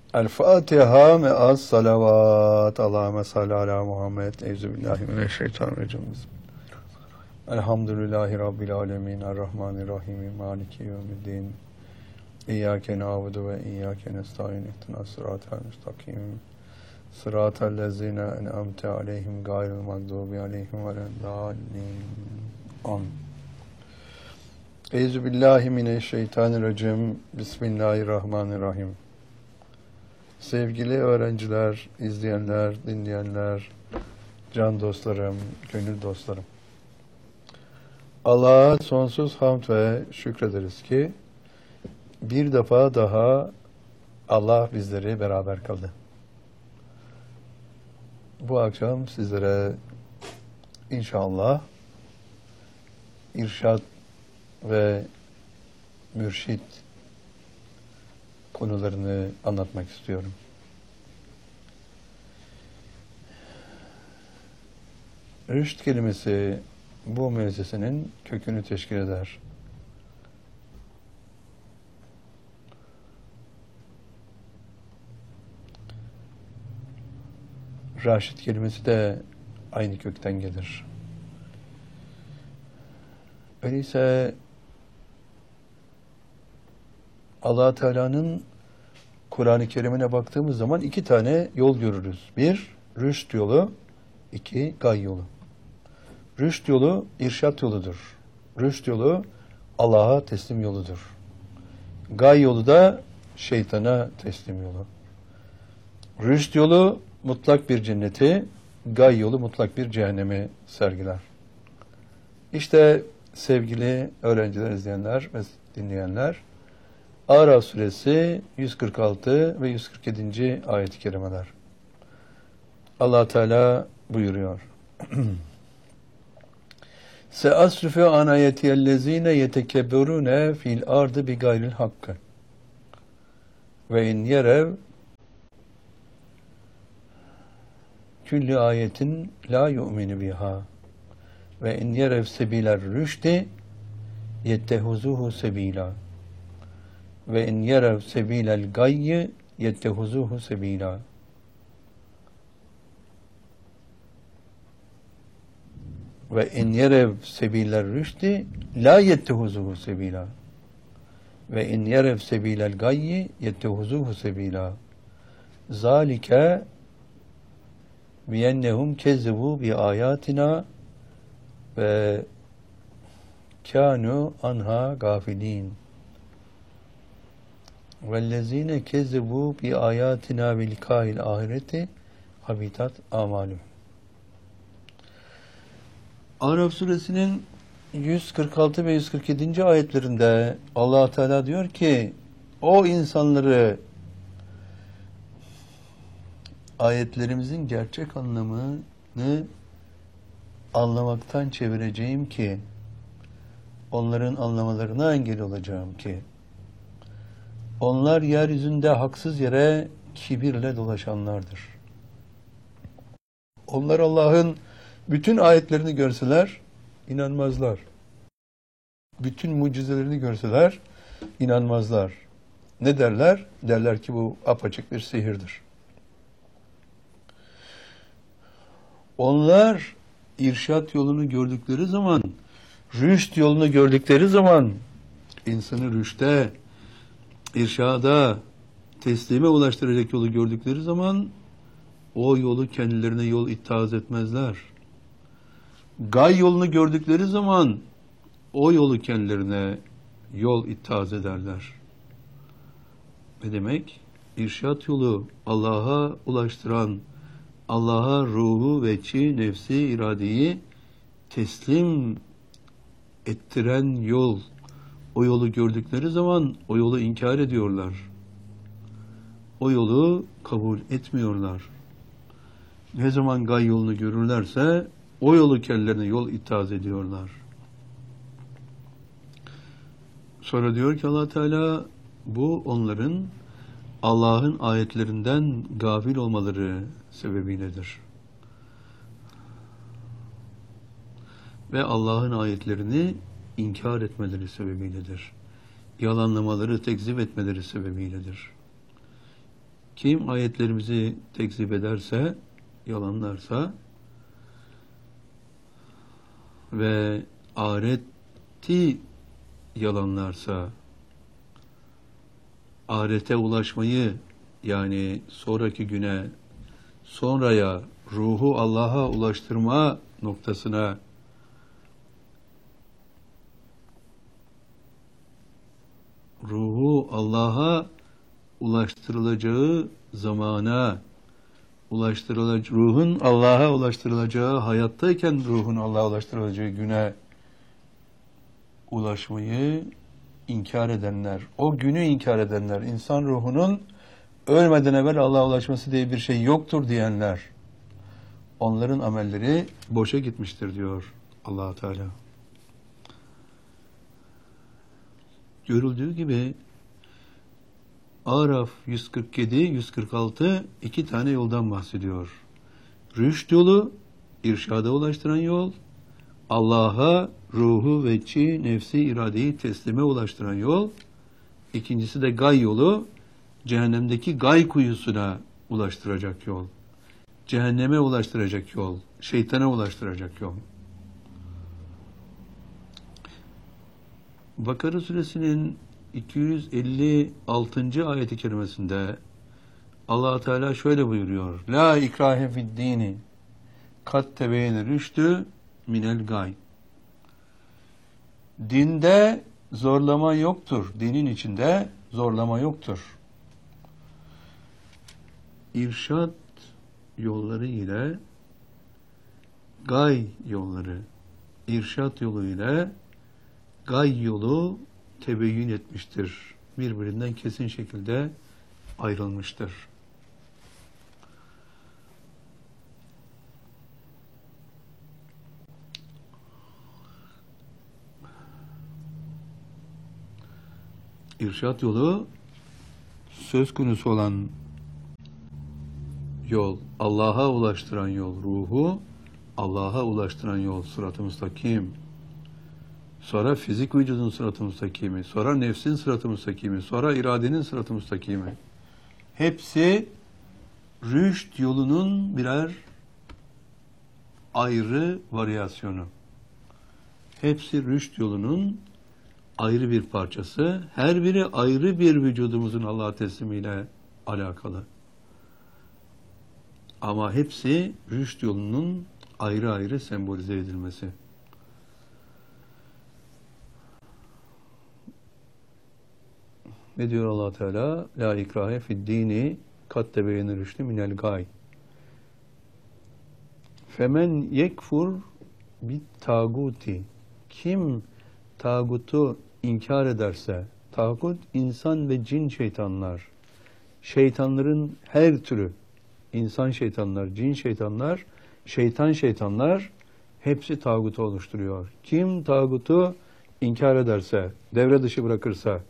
El Fatiha me'as salavat. Allahümme salli ala Muhammed. Euzubillahimineşşeytanirracim. Elhamdülillahi Rabbil alemin. Errahmanirrahim. Maliki yevmiddin. İyyâke na'budu ve iyyâke nestaîn. İhdinas sıratal müstakim. Sıratal lezîne en'amte aleyhim gayril mağdûbi aleyhim veleddâllîn. Amin. Euzubillahimineşşeytanirracim. Bismillahirrahmanirrahim. Sevgili öğrenciler, izleyenler, dinleyenler, can dostlarım, gönül dostlarım. Allah'a sonsuz hamd ve şükrederiz ki bir defa daha Allah bizleri beraber kıldı. Bu akşam sizlere inşallah irşad ve mürşit konularını anlatmak istiyorum. Rüşt kelimesi bu müessesinin kökünü teşkil eder. Raşid kelimesi de aynı kökten gelir. Öyleyse Allah Teala'nın Kur'an-ı Kerim'ine baktığımız zaman iki tane yol görürüz. Bir, rüşt yolu, iki, gay yolu. Rüşt yolu, irşat yoludur. Rüşt yolu, Allah'a teslim yoludur. Gay yolu da şeytana teslim yolu. Rüşt yolu, mutlak bir cenneti, gay yolu, mutlak bir cehennemi sergiler. İşte sevgili öğrenciler, izleyenler ve dinleyenler, Araf suresi 146 ve 147. ayet-i kerimeler. Allah Teala buyuruyor. Seasrifu an ayetiyellezine yetekebberune fil ardı bi gayril hakkı ve in yerev külli ayetin la yu'minu biha ve in yerev sebiler rüşdi yettehuzuhu sebila ve in yerev sebilel gayyi yettehuzuhu sebila. Ve in yerev sebiler rüşdi la yettehuzuhu sebila ve in yerev sebilel gayyi yettehuzuhu sebila. Zalike biyennehum kezzebu bi ayatina ve kânû anha gafilin. Vellezîne kezzebu bi ayatina ve likâhil ahireti habitat amalü. Araf suresinin 146 ve 147. ayetlerinde Allah Teala diyor ki, o insanları ayetlerimizin gerçek anlamını anlamaktan çevireceğim ki, onların anlamalarına engel olacağım ki, onlar yeryüzünde haksız yere kibirle dolaşanlardır. Onlar Allah'ın bütün ayetlerini görseler inanmazlar. Bütün mucizelerini görseler inanmazlar. Ne derler? Derler ki bu apaçık bir sihirdir. Onlar irşat yolunu gördükleri zaman, rüşt yolunu gördükleri zaman, insanı rüşte, irşada, teslime ulaştıracak yolu gördükleri zaman o yolu kendilerine yol ittihaz etmezler. Gay yolunu gördükleri zaman o yolu kendilerine yol ittihaz ederler. Ne demek? İrşat yolu Allah'a ulaştıran, Allah'a ruhu, veçi, nefsi, iradeyi teslim ettiren yol. O yolu gördükleri zaman o yolu inkar ediyorlar. O yolu kabul etmiyorlar. Ne zaman gay yolunu görürlerse o yolu kendilerine yol ittihaz ediyorlar. Sonra diyor ki Allah Teala, bu onların Allah'ın ayetlerinden gafil olmaları sebebiyledir. Ve Allah'ın ayetlerini inkar etmeleri sebebiyledir. Yalanlamaları, tekzip etmeleri sebebiyledir. Kim ayetlerimizi tekzip ederse, yalanlarsa ve ahireti yalanlarsa, ahirete ulaşmayı, yani sonraki güne, sonraya, ruhu Allah'a ulaştırma noktasına ruhu Allah'a ulaştırılacağı zamana, ruhun Allah'a ulaştırılacağı, hayattayken ruhun Allah'a ulaştırılacağı güne ulaşmayı inkar edenler, o günü inkar edenler, insan ruhunun ölmeden evvel Allah'a ulaşması diye bir şey yoktur diyenler, onların amelleri boşa gitmiştir diyor Allah Teala. Görüldüğü gibi Araf 147, 146 iki tane yoldan bahsediyor. Rüşt yolu, irşada ulaştıran yol, Allah'a ruhu ve nefsi, iradeyi teslime ulaştıran yol. İkincisi de gay yolu, cehennemdeki gay kuyusuna ulaştıracak yol. Cehenneme ulaştıracak yol, şeytana ulaştıracak yol. Bakara suresinin 256. ayeti kerimesinde Allah Teala şöyle buyuruyor. La ikrahe fid dini kat tebeyene rüştü minel gay. Dinde zorlama yoktur. Dinin içinde zorlama yoktur. İrşad yolları ile gay yolları, irşad yolu ile gay yolu tebeyyün etmiştir. Birbirinden kesin şekilde ayrılmıştır. İrşad yolu söz konusu olan yol, Allah'a ulaştıran yol, ruhu Allah'a ulaştıran yol, sırat-ı müstakim. Sonra fizik vücudun sırat-ı müstakimi, sonra nefsin sırat-ı müstakimi, sonra iradenin sırat-ı müstakimi. Hepsi rüşt yolunun birer ayrı varyasyonu. Hepsi rüşt yolunun ayrı bir parçası. Her biri ayrı bir vücudumuzun Allah'a teslimiyle alakalı. Ama hepsi rüşt yolunun ayrı ayrı sembolize edilmesi. Ne diyor Allah Teala? La ikrahe fid dini kat tebeyyene rüştü minel gay. Femen yekfur bit taguti. Kim tağutu inkar ederse, tağut insan ve cin şeytanlar, şeytanların her türü, insan şeytanlar, cin şeytanlar, şeytanlar hepsi tağutu oluşturuyor. Kim tağutu inkar ederse, devre dışı bırakırsa,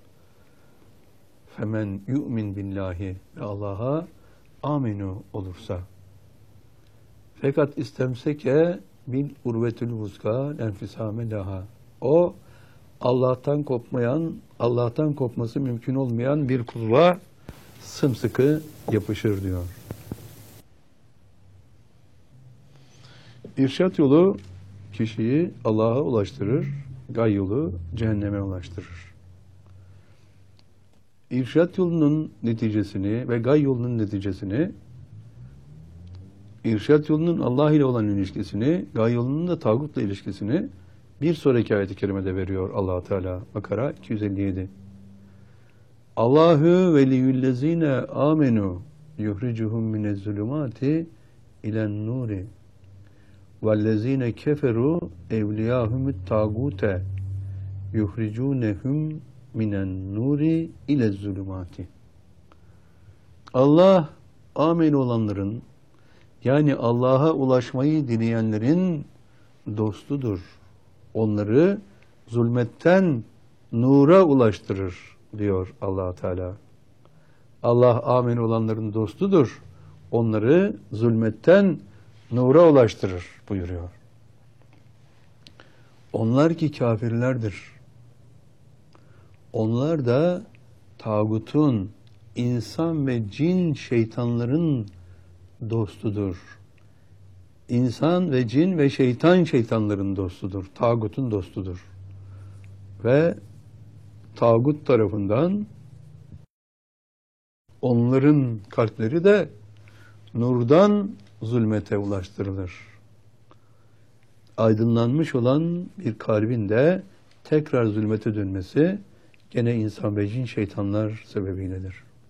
femen yu'min billahi ve Allah'a aminu olursa. Fakat istemseke bil urvetül vuska lenfisame laha. O Allah'tan kopmayan, Allah'tan kopması mümkün olmayan bir kulva sımsıkı yapışır diyor. İrşad yolu kişiyi Allah'a ulaştırır, gay yolu cehenneme ulaştırır. İrşad yolunun neticesini ve gay yolunun neticesini, irşad yolunun Allah ile olan ilişkisini, gay yolunun da tağutla ilişkisini bir sonraki ayet-i kerimede veriyor Allah Teala. Bakara 257. Allahu veliyyüllezine amenu yuhricuhum minezzulumati ilen nuri vellezine keferu evliyahumut tağute yuhricunehum minen nuri ilezzulumati. Allah amin olanların, yani Allah'a ulaşmayı dileyenlerin dostudur. Onları zulmetten nura ulaştırır diyor Allah Teala. Allah amin olanların dostudur. Onları zulmetten nura ulaştırır buyuruyor. Onlar ki kafirlerdir. Onlar da tağutun, insan ve cin şeytanların dostudur. İnsan ve cin ve şeytan şeytanların dostudur. Tağutun dostudur. Ve tağut tarafından onların kalpleri de nurdan zulmete ulaştırılır. Aydınlanmış olan bir kalbin de tekrar zulmete dönmesi gene insan ve cin şeytanlar sebebiyledir.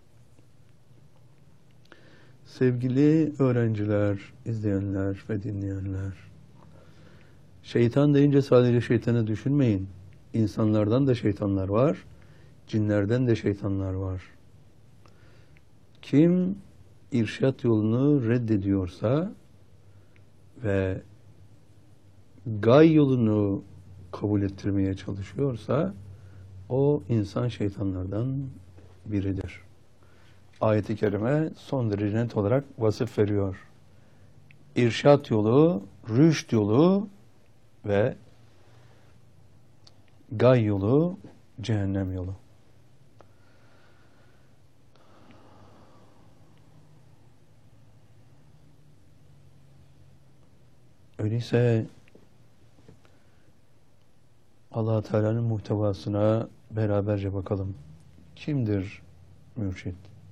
Sevgili öğrenciler, izleyenler ve dinleyenler, şeytan deyince sadece şeytanı düşünmeyin. İnsanlardan da şeytanlar var, cinlerden de şeytanlar var. Kim irşat yolunu reddediyorsa ve gay yolunu kabul ettirmeye çalışıyorsa o insan şeytanlardan biridir. Ayet-i kerime son derece net olarak vasıf veriyor. İrşat yolu, rüşt yolu ve gay yolu, cehennem yolu. Öyleyse Allah Teala'nın muhtevasına beraberce bakalım. Kimdir mürşid?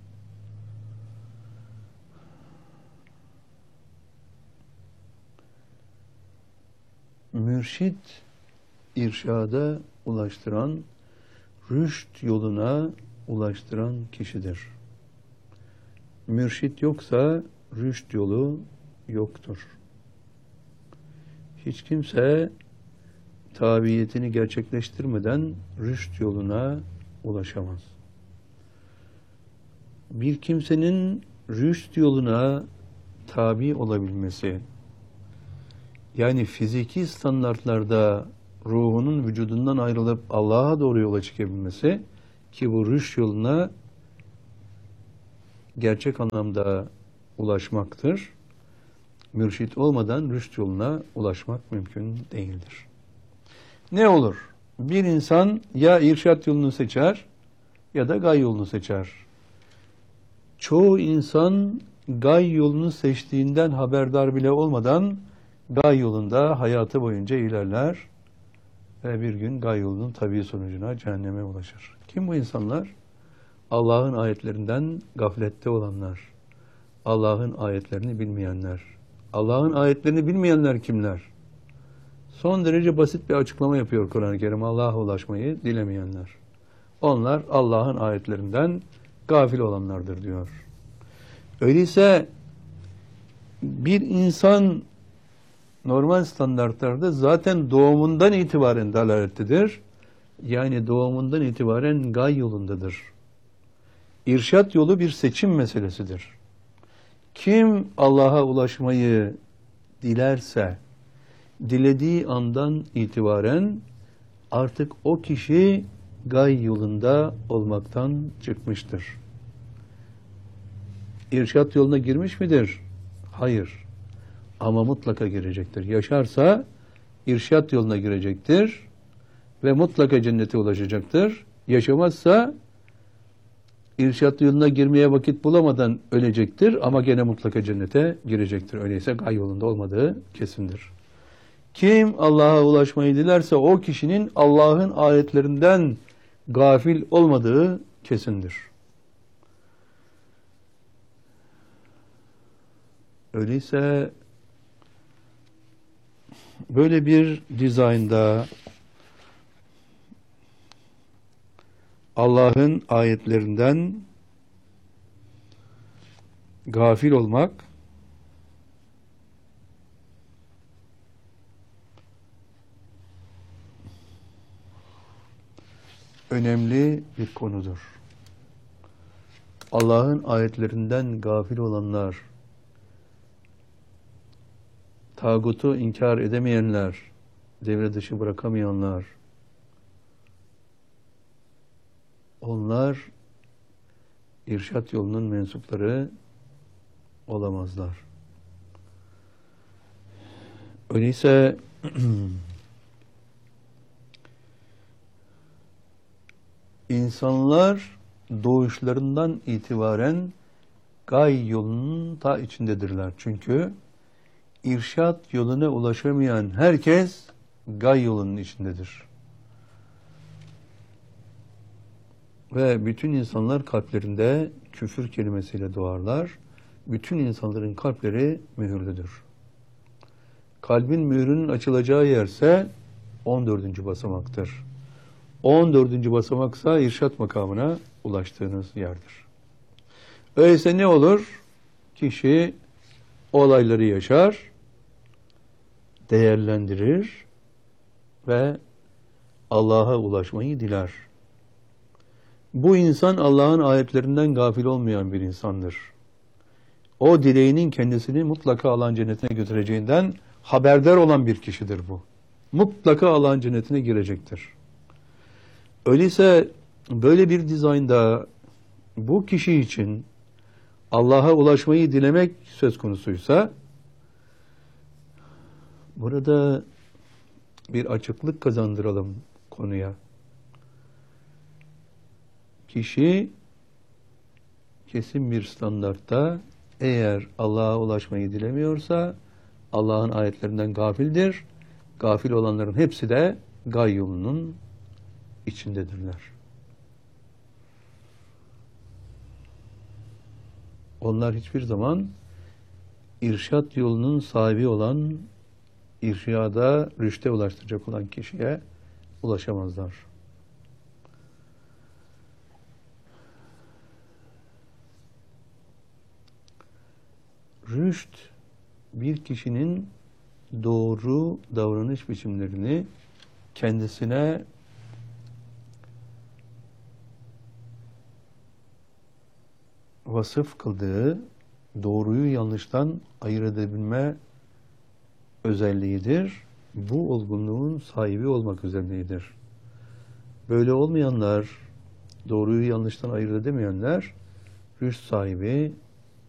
Mürşid, irşada ulaştıran, rüşt yoluna ulaştıran kişidir. Mürşid yoksa rüşt yolu yoktur. Hiç kimse tabiyetini gerçekleştirmeden rüşt yoluna ulaşamaz. Bir kimsenin rüşt yoluna tabi olabilmesi, yani fiziki standartlarda ruhunun vücudundan ayrılıp Allah'a doğru yola çıkabilmesi, ki bu rüşt yoluna gerçek anlamda ulaşmaktır. Mürşit olmadan rüşt yoluna ulaşmak mümkün değildir. Ne olur? Bir insan ya irşat yolunu seçer ya da gay yolunu seçer. Çoğu insan gay yolunu seçtiğinden haberdar bile olmadan gay yolunda hayatı boyunca ilerler ve bir gün gay yolunun tabii sonucuna cehenneme ulaşır. Kim bu insanlar? Allah'ın ayetlerinden gaflette olanlar, Allah'ın ayetlerini bilmeyenler. Allah'ın ayetlerini bilmeyenler kimler? Son derece basit bir açıklama yapıyor Kur'an-ı Kerim, Allah'a ulaşmayı dilemeyenler. Onlar Allah'ın ayetlerinden gafil olanlardır diyor. Öyleyse bir insan normal standartlarda zaten doğumundan itibaren dalalettedir. Yani doğumundan itibaren gay yolundadır. İrşat yolu bir seçim meselesidir. Kim Allah'a ulaşmayı dilerse, dilediği andan itibaren artık o kişi gay yolunda olmaktan çıkmıştır. İrşat yoluna girmiş midir? Hayır. Ama mutlaka girecektir. Yaşarsa irşat yoluna girecektir ve mutlaka cennete ulaşacaktır. Yaşamazsa irşat yoluna girmeye vakit bulamadan ölecektir ama gene mutlaka cennete girecektir. Öyleyse gay yolunda olmadığı kesindir. Kim Allah'a ulaşmayı dilerse o kişinin Allah'ın ayetlerinden gafil olmadığı kesindir. Öyleyse böyle bir dizaynda Allah'ın ayetlerinden gafil olmak önemli bir konudur. Allah'ın ayetlerinden gafil olanlar, tağutu inkar edemeyenler, devre dışı bırakamayanlar, onlar irşat yolunun mensupları olamazlar. Öyleyse insanlar doğuşlarından itibaren gay yolunun ta içindedirler. Çünkü irşat yoluna ulaşamayan herkes gay yolunun içindedir. Ve bütün insanlar kalplerinde küfür kelimesiyle doğarlar. Bütün insanların kalpleri mühürlüdür. Kalbin mührünün açılacağı yerse 14. basamaktır. 14. basamaksa irşat makamına ulaştığınız yerdir. Öyleyse ne olur? Kişi olayları yaşar, değerlendirir ve Allah'a ulaşmayı diler. Bu insan Allah'ın ayetlerinden gafil olmayan bir insandır. O dileğinin kendisini mutlaka Allah'ın cennetine götüreceğinden haberdar olan bir kişidir bu. Mutlaka Allah'ın cennetine girecektir. Öyleyse böyle bir dizaynda bu kişi için Allah'a ulaşmayı dilemek söz konusuysa burada bir açıklık kazandıralım konuya. Kişi kesin bir standartta eğer Allah'a ulaşmayı dilemiyorsa Allah'ın ayetlerinden gafildir. Gafil olanların hepsi de gay yolunun içindedirler. Onlar hiçbir zaman irşat yolunun sahibi olan, irşada, rüşte ulaştıracak olan kişiye ulaşamazlar. Rüşt, bir kişinin doğru davranış biçimlerini kendisine vasıf kıldığı, doğruyu yanlıştan ayırt edebilme özelliğidir. Bu olgunluğun sahibi olmak özelliğidir. Böyle olmayanlar, doğruyu yanlıştan ayırt edemeyenler, rüşt sahibi